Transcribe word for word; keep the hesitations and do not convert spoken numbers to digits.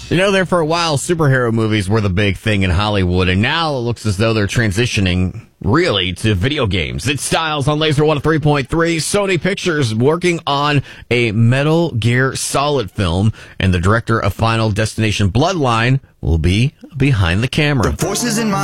You know, there for a while, superhero movies were the big thing in Hollywood, and now it looks as though they're transitioning, really, to video games. It's Styles on Laser one oh three point three. Sony Pictures working on a Metal Gear Solid film, and the director of Final Destination Bloodline will be behind the camera. The forces in my